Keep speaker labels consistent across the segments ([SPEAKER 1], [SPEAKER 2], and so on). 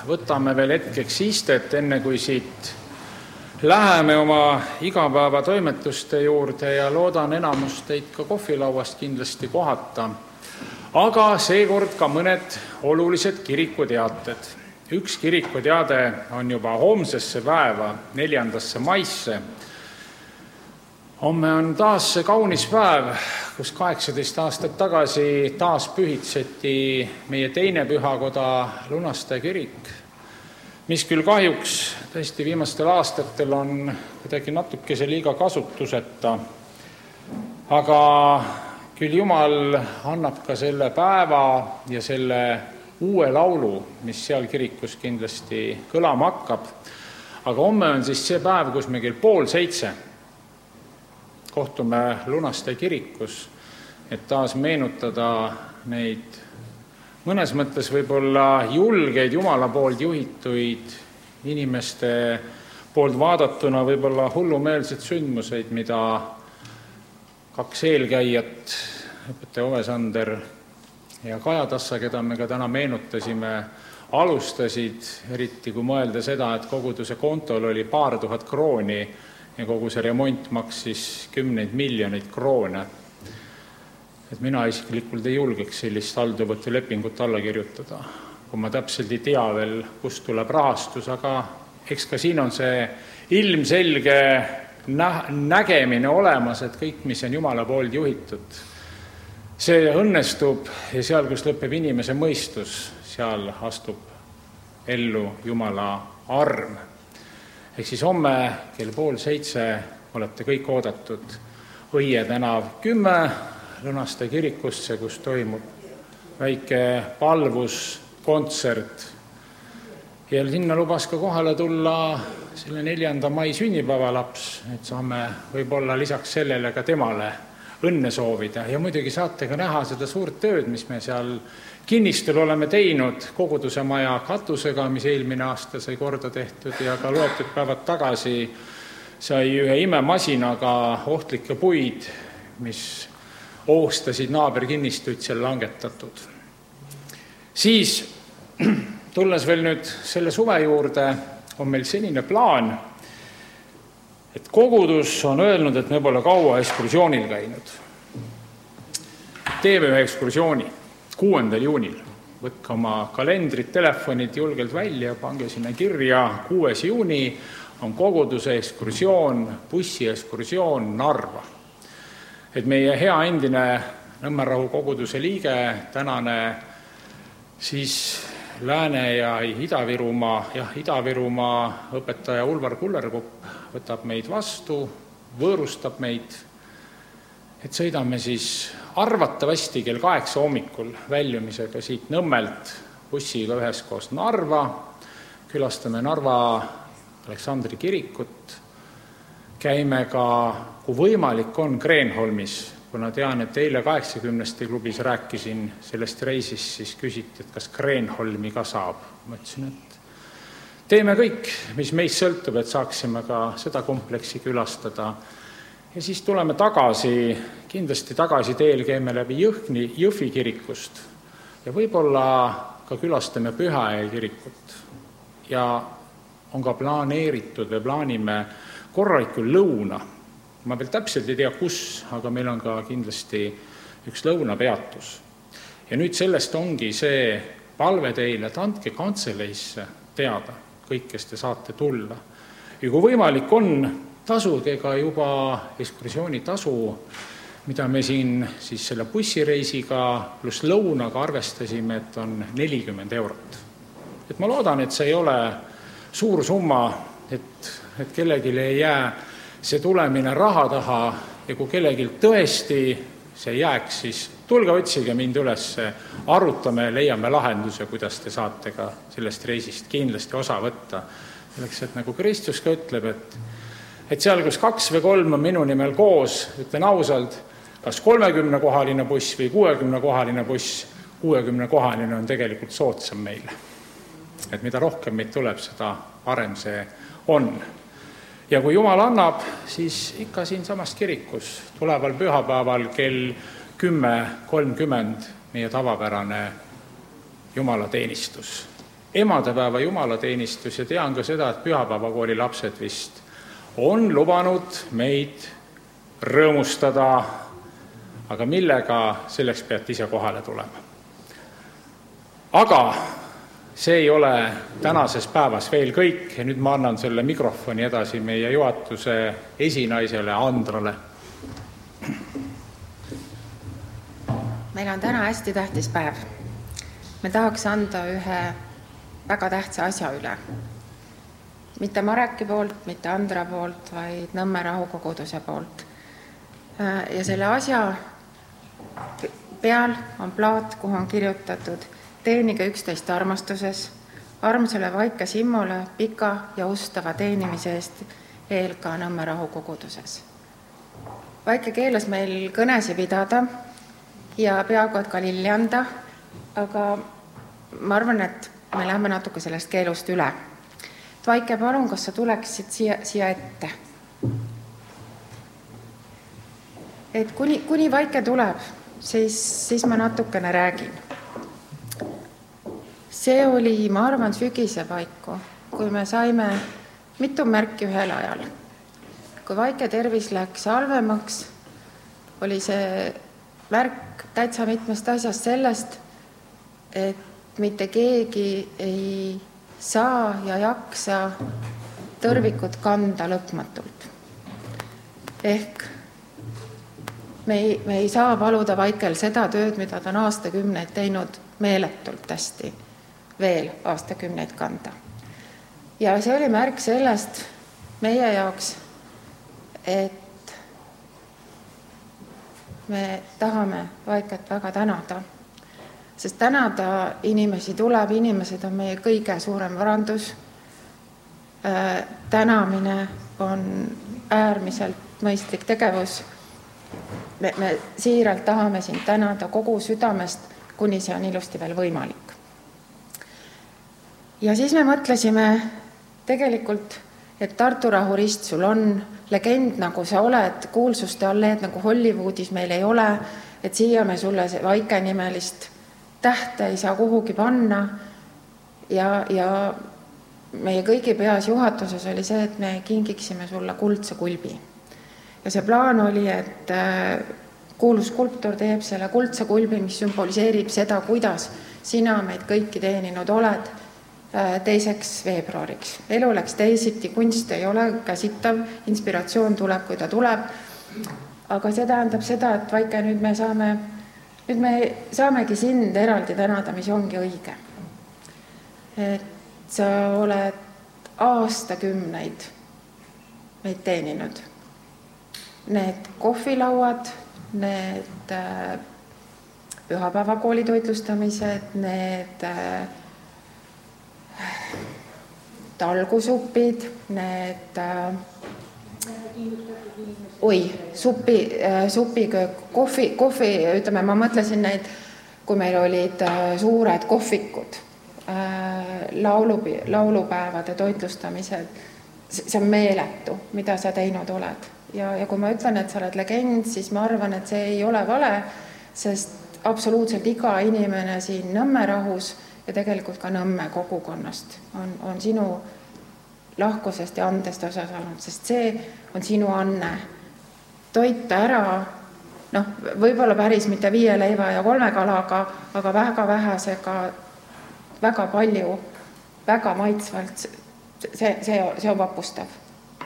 [SPEAKER 1] võtame veel hetkeks istet, enne kui siit läheme oma igapäevatoimetuste juurde ja loodan enamust teid ka kohvilauast kindlasti kohata. Aga seekord ka mõned olulised kirikuteated. Üks kirikuteade on juba homsesse päeva, 4. maisse. Homme on taas see kaunis päev, kus 18 aastat tagasi taas pühitseti meie teine pühakoda Lunaste kirik, mis küll kahjuks tõesti viimastel aastatel on kuidagi natukese liiga kasutuseta. Aga küll Jumal annab ka selle päeva ja selle uue laulu, mis seal kirikus kindlasti kõlama hakkab. Aga homme on siis see päev, kus me kell 6:30 kohtume Lunaste kirikus, et taas meenutada neid mõnes mõttes võib-olla julgeid Jumala poolt juhituid inimeste poolt vaadatuna võib-olla hullumeelseid sündmuseid, mida 2 eelkäijat, õpetaja Ove Sander ja Kaja Tassa, keda me ka täna meenutasime, alustasid, eriti kui mõelda seda, et koguduse kontol oli paar tuhat krooni ja kogu see remont maksis 10 miljoneid kroone. Et mina isiklikult ei julgeks sellist halduvõtu lepingut alla kirjutada, kui ma täpselt ei tea veel, kust tuleb rahastus, aga eks ka siin on see ilmselge nägemine olemas, et kõik, mis on Jumala poolt juhitud, see õnnestub ja seal, kus lõpeb inimese mõistus, seal astub ellu Jumala arm. Ehk siis homme kell 6:30 olete kõik oodatud Õie tänav 10 Lunaste kirikusse, kus toimub väike palvuskontsert. Ja sinna lubas ka kohale tulla selle 4. mai sünnipäevalaps, et saame võib-olla lisaks sellele ka temale õnne soovida. Ja muidugi saate ka näha seda suurt tööd, mis me seal kinnistul oleme teinud koguduse maja katusega, mis eelmine aasta sai korda tehtud ja ka loetud päevad tagasi sai ühe imemasinaga ohtlikke puid, mis ohustasid naaberkinnistuid seal langetatud. Siis, tulles veel nüüd selle suve juurde, on meil senine plaan, et kogudus on öelnud, et me pole kaua ekskursioonil käinud. Teeme ühe ekskursiooni 6. juunil. Võtke oma kalendrid, telefonid julgelt välja, pange sinna kirja. 6. juuni on koguduse ekskursioon, bussiekskursioon Narva. Et meie hea endine Nõmmerahu koguduse liige, tänane siis Lääne- ja Ida-Virumaa õpetaja Ulvar Kullerkupp võtab meid vastu, võõrustab meid, et sõidame siis arvatavasti kell 8 hommikul väljumisega siit Nõmmelt bussiga üheskoos Narva, külastame Narva Aleksandri kirikut, käime ka, kui võimalik on, Kreenholmis, kuna tean, et eile 80 klubis rääkisin sellest reisist, siis küsiti, et kas Kreenholmi ka saab. Ma ütlesin, et teeme kõik, mis meist sõltub, et saaksime ka seda kompleksi külastada. Ja siis tuleme tagasi, kindlasti tagasi teel käime läbi Jõhvi kirikust ja võib-olla ka külastame Pühajõe kirikut. Ja on ka planeeritud või plaanime korralikul lõuna. Ma veel täpselt ei tea, kus, aga meil on ka kindlasti üks lõunapeatus. Ja nüüd sellest ongi see palve teile, et andke kantseleisse teada kõik, kes te saate tulla. Ja kui võimalik on, tasuge ka juba ekskursiooni tasu, mida me siin siis selle bussireisiga pluss lõunaga arvestasime, et on 40 eurot. Et ma loodan, et see ei ole suur summa, et kellelgi ei jää see tulemine raha taha ja kui kellelgi tõesti see jääks, siis tulge otsige mind üles, arutame, leiame lahenduse, kuidas te saate ka sellest reisist kindlasti osa võtta. Selleks, et nagu Kristus ka ütleb, et seal, kus 2 või 3 on minu nimel koos, ütlen ausalt, kas 30-kohaline buss või 60-kohaline buss, 60-kohaline on tegelikult soodsam meile. Et mida rohkem meid tuleb, seda parem see on. Ja kui Jumal annab, siis ikka siin samas kirikus, tuleval pühapäeval kell 10:30 meie tavapärane jumalateenistus. emadepäeva jumalateenistus ja tean ka seda, et pühapäevakooli lapsed vist on lubanud meid rõõmustada, aga millega, selleks peate ise kohale tulema. Aga see ei ole tänases päevas veel kõik ja nüüd ma annan selle mikrofoni edasi meie juhatuse esinaisele Andrale.
[SPEAKER 2] Meil on täna hästi tähtis päev. Me tahaks anda ühe väga tähtsa asja üle. Mitte Mareki poolt, mitte Andra poolt, vaid Nõmme rahukoguduse poolt. Ja selle asja peal on plaat, kuhu on kirjutatud: teenige üksteist armastuses, armsale Vaike Simmule pika ja ustava teenimise eest ELK Nõmme rahukoguduses. Vaike keelas meil kõnesi pidada ja peaaegu et ka lilli anda, aga ma arvan, et me läheme natuke sellest keelust üle. Vaike, palun, kas sa tuleksid siia ette? Et kuni Vaike tuleb, siis ma natukene räägin. See oli, ma arvan, sügise paiku, kui me saime mitu märki ühel ajal. Kui Vaike tervis läks halvemaks, oli see märk täitsa mitmest asjast sellest, et mitte keegi ei saa ja jaksa tõrvikut kanda lõpmatult. Ehk me ei saa paluda Vaikel seda tööd, mida ta on aastakümneid teinud meeletult hästi, veel aastakümneid kanda. Ja see oli märk sellest meie jaoks, et me tahame Vaiket väga tänada. Sest tänada inimesi tuleb, inimesed on meie kõige suurem varandus. Tänamine on äärmiselt mõistlik tegevus. Me siiralt tahame sind tänada kogu südamest, kuni see on ilusti veel võimalik. Ja siis me mõtlesime tegelikult, et Tartu rahurist sul on legend, nagu sa oled, kuulsuste alleed nagu Hollywoodis meil ei ole, et siia me sulle Vaike nimelist tähte ei saa kuhugi panna ja meie kõigi peas juhatuses oli see, et me kingiksime sulle kuldse kulbi. Ja see plaan oli, et kuulus skulptor teeb selle kuldse kulbi, mis sümboliseerib seda, kuidas sina meid kõiki teeninud oled 2. veebruariks. Elu läks teisiti, kunst ei ole käsitav, inspiratsioon tuleb, kui ta tuleb. Aga see tähendab seda, et Vaike, nüüd me saamegi sind eraldi tänada, mis ongi õige. Et sa oled aastakümneid meid teeninud. Need kohvilauad, need pühapäevakooli toitlustamised, need talgusupid, need supiköök, kohvi, ütleme, ma mõtlesin neid, kui meil olid suured kohvikud, laulupäevade toitlustamised, see on meeletu, mida sa teinud oled. Ja kui ma ütlen, et sa oled legend, siis ma arvan, et see ei ole vale, sest absoluutselt iga inimene siin Nõmme rahus ja tegelikult ka Nõmme kogukonnast on sinu lahkusest ja andest osas olnud, sest see on sinu anne. Toita ära, võib-olla päris mitte 5 leiva ja 3 kalaga, aga väga vähesega, väga palju, väga maitsvalt, see on vapustav.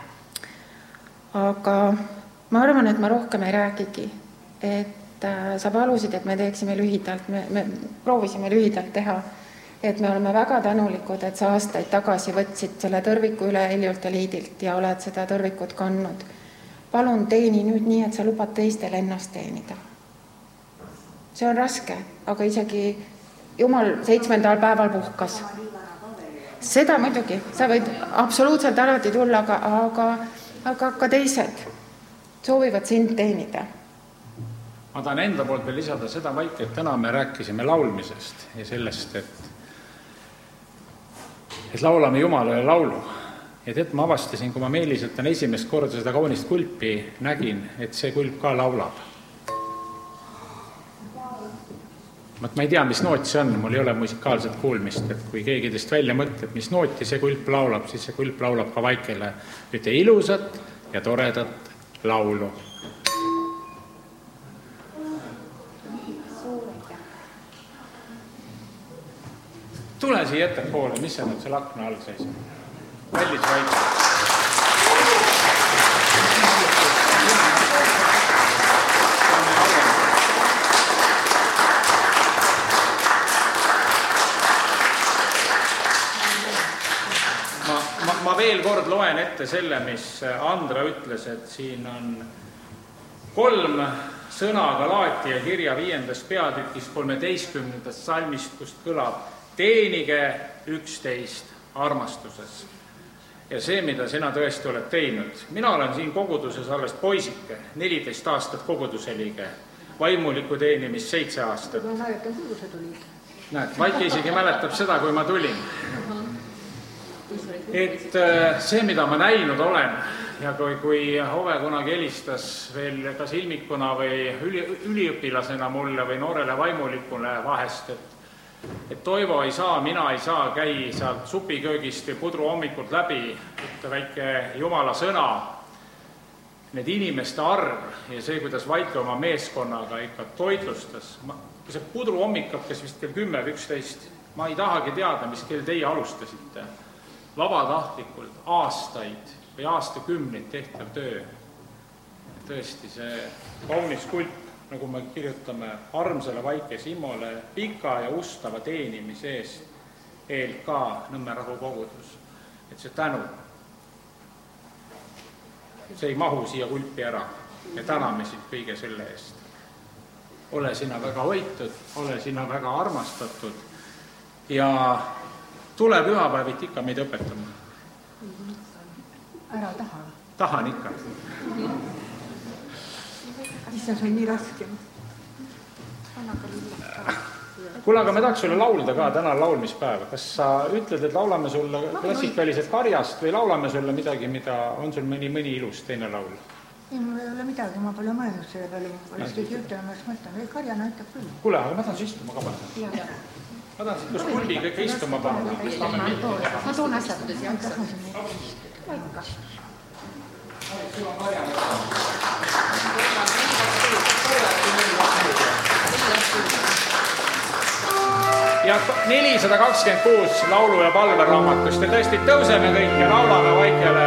[SPEAKER 2] Aga ma arvan, et ma rohkem ei räägigi, et sa palusid, et me teeksime lühidalt, me proovisime lühidalt teha, et me oleme väga tänulikud, et sa aastaid tagasi võtsid selle tõrviku üle Heljult ja Liidilt ja oled seda tõrvikut kandnud. Palun teeni nüüd nii, et sa lubad teistel ennast teenida. See on raske, aga isegi Jumal 7. päeval puhkas. Seda muidugi, sa võid absoluutselt alati tulla, aga ka teised soovivad sind teenida.
[SPEAKER 1] Ma tahan enda poolt veel lisada seda, Vaike, et täna me rääkisime laulmisest ja sellest, et laulame Jumalale laulu. Ja tead, ma avastasin, kui ma Meeliselt esimest korda seda kaunist kulpi nägin, et see kulp ka laulab. ma ei tea, mis noot see on, mul ei ole musikaalset kuulmist, et kui keegi teist välja mõtleb, mis nooti see kulp laulab, siis see kulp laulab ka Vaikele ühte ilusat ja toredat laulu. Tule siia ettepoole, mis see nüüd seal akna all seisab? Kallis Vaike. Ma veel kord loen ette selle, mis Andra ütles, et siin on 3 sõna Galaatia kirja 5. peatükis 13. salmist, kust kõlab teenige üksteist armastuses. Ja see, mida sina tõesti oled teinud. Mina olen siin koguduses alles poisike, 14 aastat koguduse liige, vaimuliku teenimist 7 aastat.
[SPEAKER 3] Ma mäletan, kui sa tulid.
[SPEAKER 1] Näed, Vaike isegi mäletab seda, kui ma tulin. Et see, mida ma näinud olen ja kui Ove kunagi helistas veel kas ilmikuna või üliõpilasena mulle või noorele vaimulikule vahest, et Toivo ei saa, mina ei saa, käi sealt supiköögist või pudru hommikult läbi, ütle väike Jumala sõna, need inimeste arv ja see, kuidas Vaike oma meeskonnaga ikka toitlustas. See pudru hommik hakkas vist kell 10 või 11. Ma ei tahagi teada, mis kell teie alustasite. Vabatahtlikult aastaid või aastakümneid tehtav töö. Tõesti, see kaunis kulp, nagu me kirjutame armsale Vaike Simmole, pika ja ustava teenimise eest ELK Nõmme Rahu kogudus. Et see tänu, see ei mahu siia kulpi ära. Me täname sind kõige selle eest. Ole sina väga hoitud, ole sina väga armastatud ja tule pühapäevit ikka meid õpetama.
[SPEAKER 3] Ära taha.
[SPEAKER 1] Tahan ikka.
[SPEAKER 3] Issa, see on nii raske.
[SPEAKER 1] Kuule, aga me tahaks sulle laulda ka täna laulmispäeva. Kas sa ütled, et laulame sulle klassikalised karjast või laulame sulle midagi, mida on sul mõni ilus teine laul?
[SPEAKER 3] Ei, mul ei ole midagi, ma pole mõelnud selle peale. Olekski ütelema, ma mõtlen, karja näitab küll.
[SPEAKER 1] Kuule, aga ma tahan su istuma ka panna. Ma tahan siit, kus kulbi kõik istuma panna.
[SPEAKER 3] Ma toon asjad. Ja 426 laulu- ja palveraamatust ja tõesti tõuseme kõik ja laulame Vaikele